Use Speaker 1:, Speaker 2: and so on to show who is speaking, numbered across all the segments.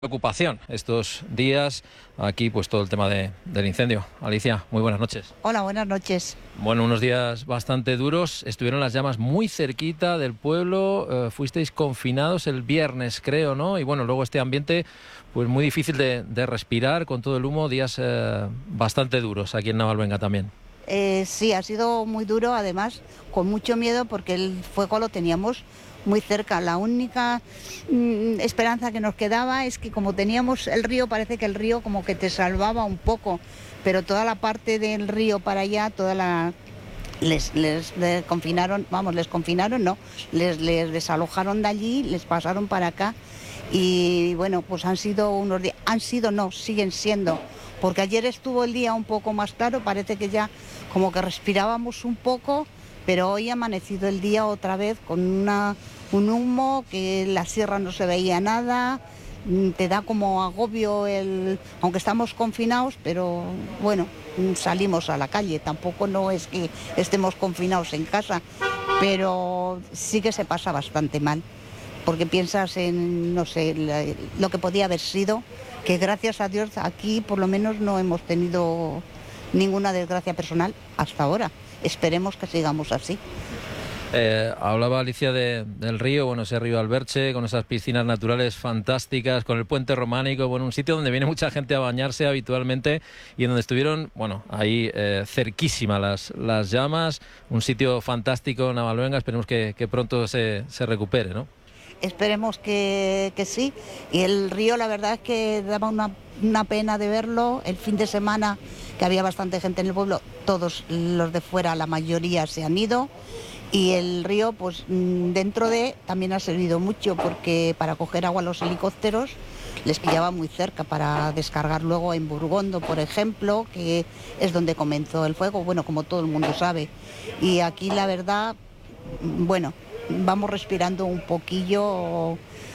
Speaker 1: Preocupación estos días aquí, pues todo el tema del incendio. Alicia, muy buenas noches.
Speaker 2: Hola, buenas noches.
Speaker 1: Bueno, unos días bastante duros. Estuvieron las llamas muy cerquita del pueblo. Fuisteis confinados el viernes, creo, ¿no? Y bueno, luego este ambiente, pues muy difícil de respirar con todo el humo. Días bastante duros aquí en Navalvenga también.
Speaker 2: Sí, ha sido muy duro, además, con mucho miedo porque el fuego lo teníamos muy cerca. La única esperanza que nos quedaba es que como teníamos el río, parece que el río como que te salvaba un poco, pero toda la parte del río para allá, les confinaron, no, les desalojaron de allí, les pasaron para acá y bueno, pues han sido unos días, siguen siendo, porque ayer estuvo el día un poco más claro, parece que ya como que respirábamos un poco, pero hoy ha amanecido el día otra vez con un humo, que en la sierra no se veía nada, te da como agobio aunque estamos confinados, pero bueno, salimos a la calle, tampoco no es que estemos confinados en casa, pero sí que se pasa bastante mal, porque piensas en, no sé, lo que podía haber sido, que gracias a Dios aquí por lo menos no hemos tenido ninguna desgracia personal hasta ahora. Esperemos que sigamos así.
Speaker 1: Hablaba Alicia del río, bueno, ese río Alberche, con esas piscinas naturales fantásticas, con el puente románico, bueno, un sitio donde viene mucha gente a bañarse habitualmente y en donde estuvieron, bueno, ahí cerquísima las llamas, un sitio fantástico, Navalvenga, esperemos que pronto se recupere, ¿no?
Speaker 2: Esperemos que sí, y el río la verdad es que daba una pena de verlo. El fin de semana, que había bastante gente en el pueblo, todos los de fuera, la mayoría se han ido, y el río pues también ha servido mucho, porque para coger agua a los helicópteros les pillaba muy cerca para descargar luego en Burgondo, por ejemplo, que es donde comenzó el fuego, bueno, como todo el mundo sabe, y aquí la verdad, bueno, vamos respirando un poco,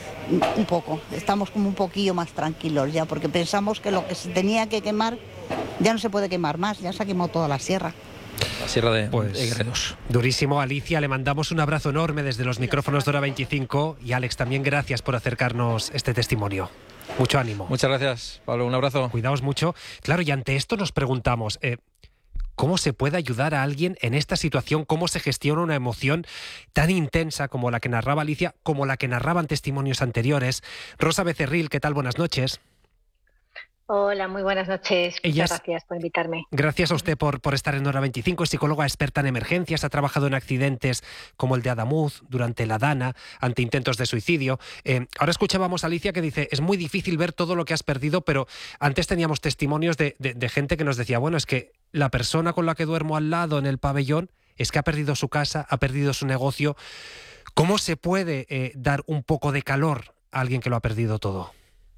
Speaker 2: estamos como un poquillo más tranquilos ya, porque pensamos que lo que se tenía que quemar ya no se puede quemar más, ya se ha quemado toda la sierra.
Speaker 1: La sierra de
Speaker 3: Pues
Speaker 1: Gredos.
Speaker 3: durísimo. Alicia, le mandamos un abrazo enorme desde los micrófonos de Hora 25 y Alex, también gracias por acercarnos este testimonio. Mucho ánimo.
Speaker 1: Muchas gracias, Pablo, un abrazo.
Speaker 3: Cuidaos mucho. Claro, y ante esto nos preguntamos, ¿cómo se puede ayudar a alguien en esta situación? ¿Cómo se gestiona una emoción tan intensa como la que narraba Alicia, como la que narraban testimonios anteriores? Rosa Becerril, ¿qué tal? Buenas noches.
Speaker 4: Hola, muy buenas noches. Muchas gracias por invitarme.
Speaker 3: Gracias a usted por estar en Hora 25. Es psicóloga experta en emergencias, ha trabajado en accidentes como el de Adamuz, durante la Dana, ante intentos de suicidio. Ahora escuchábamos a Alicia que dice, es muy difícil ver todo lo que has perdido, pero antes teníamos testimonios de gente que nos decía, bueno, es que la persona con la que duermo al lado en el pabellón es que ha perdido su casa, ha perdido su negocio. ¿Cómo se puede dar un poco de calor a alguien que lo ha perdido todo?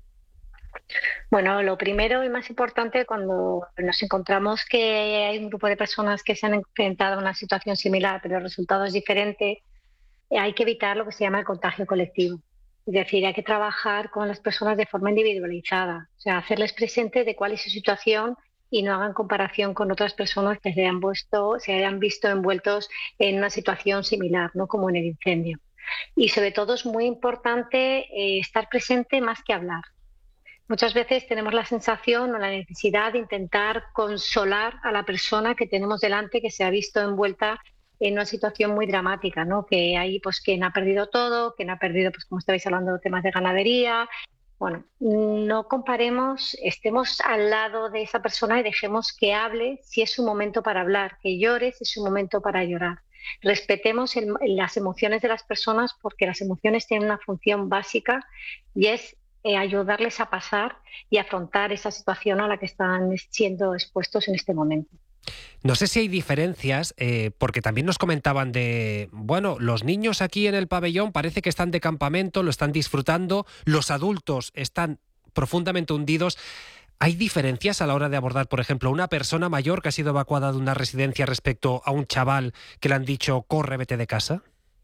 Speaker 4: Bueno, lo primero y más importante, cuando nos encontramos que hay un grupo de personas que se han enfrentado a una situación similar, pero el resultado es diferente, hay que evitar lo que se llama el contagio colectivo. Es decir, hay que trabajar con las personas de forma individualizada, o sea, hacerles presente de cuál es su situación y no hagan comparación con otras personas que se hayan visto envueltos en una situación similar, ¿no? Como en el incendio. Y sobre todo es muy importante estar presente más que hablar. Muchas veces tenemos la sensación o la necesidad de intentar consolar a la persona que tenemos delante, que se ha visto envuelta en una situación muy dramática, ¿no? Que hay pues quien ha perdido todo, quien ha perdido, pues como estabais hablando, de temas de ganadería. Bueno, no comparemos, estemos al lado de esa persona y dejemos que hable si es su momento para hablar, que llore si es su momento para llorar. Respetemos las emociones de las personas, porque las emociones tienen una función básica y es ayudarles a pasar y afrontar esa situación a la que están siendo expuestos en este momento.
Speaker 3: No sé si hay diferencias, porque también nos comentaban bueno, los niños aquí en el pabellón parece que están de campamento, lo están disfrutando, los adultos están profundamente hundidos. ¿Hay diferencias a la hora de abordar, por ejemplo, a una persona mayor que ha sido evacuada de una residencia respecto a un chaval que le han dicho, corre, vete de casa?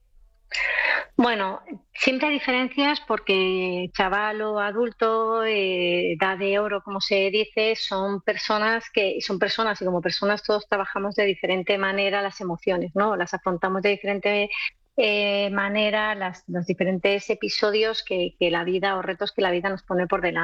Speaker 4: Bueno, siempre hay diferencias porque chaval o adulto, edad de oro, como se dice, son personas y como personas todos trabajamos de diferente manera las emociones, ¿no? Las afrontamos de diferente manera los diferentes episodios que la vida o retos que la vida nos pone por delante.